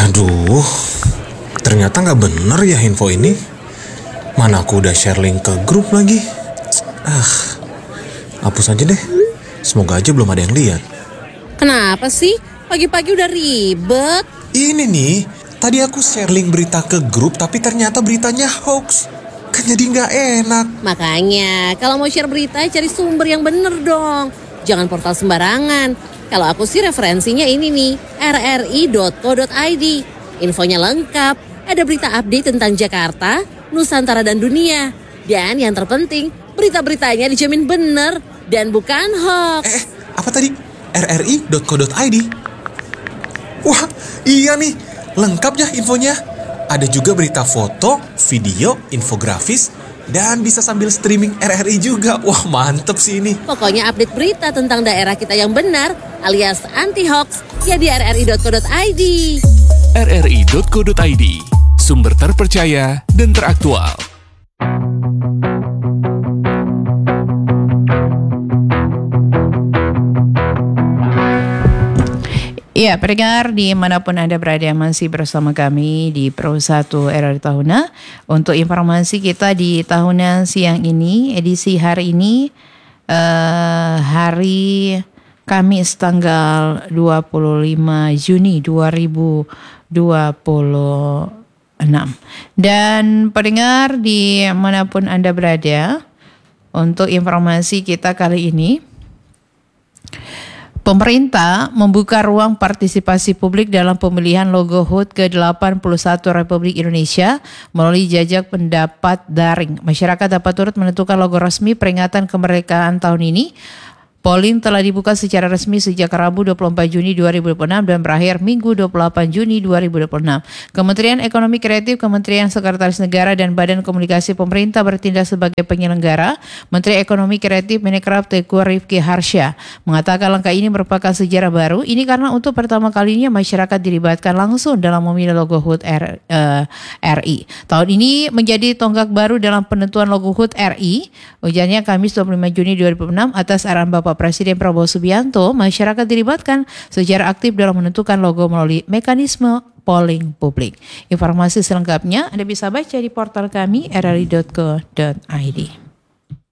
Aduh, ternyata nggak bener ya info ini. Mana aku udah share link ke grup lagi. Hapus aja deh. Semoga aja belum ada yang lihat. Kenapa sih? Pagi-pagi udah ribet. Ini nih, tadi aku share link berita ke grup tapi ternyata beritanya hoax. Kan jadi nggak enak. Makanya, kalau mau share berita cari sumber yang bener dong. Jangan portal sembarangan. Kalau aku sih referensinya ini nih, rri.co.id. Infonya lengkap, ada berita update tentang Jakarta, Nusantara dan dunia. Dan yang terpenting, berita-beritanya dijamin bener dan bukan hoax. Apa tadi? rri.co.id. Wah, iya nih, lengkap ya infonya. Ada juga berita foto, video, infografis, dan bisa sambil streaming RRI juga. Wah, mantep sih ini. Pokoknya update berita tentang daerah kita yang benar alias anti-hoax ya di rri.co.id. rri.co.id, sumber terpercaya dan teraktual. Ya, pendengar dimanapun Anda berada masih bersama kami di Pro 1 RRI Tahuna. Untuk informasi kita di Tahuna siang ini, edisi hari ini, hari Kamis tanggal 25 Juni 2026. Dan pendengar dimanapun Anda berada, untuk informasi kita kali ini, pemerintah membuka ruang partisipasi publik dalam pemilihan logo HUT ke-81 Republik Indonesia melalui jajak pendapat daring. Masyarakat dapat turut menentukan logo resmi peringatan kemerdekaan tahun ini. Polling telah dibuka secara resmi sejak Rabu 24 Juni 2026 dan berakhir Minggu 28 Juni 2026. Kementerian Ekonomi Kreatif, Kementerian Sekretaris Negara, dan Badan Komunikasi Pemerintah bertindak sebagai penyelenggara. Menteri Ekonomi Kreatif Menekreap Teguh Rifki Harsha mengatakan langkah ini merupakan sejarah baru. Ini karena untuk pertama kalinya masyarakat dilibatkan langsung dalam memilih logo HUT RI. Tahun ini menjadi tonggak baru dalam penentuan logo HUT RI. Ujarnya Kamis 25 Juni 2026 atas arahan Bapak Presiden Prabowo Subianto, masyarakat dilibatkan secara aktif dalam menentukan logo melalui mekanisme polling publik. Informasi selengkapnya Anda bisa baca di portal kami rri.co.id.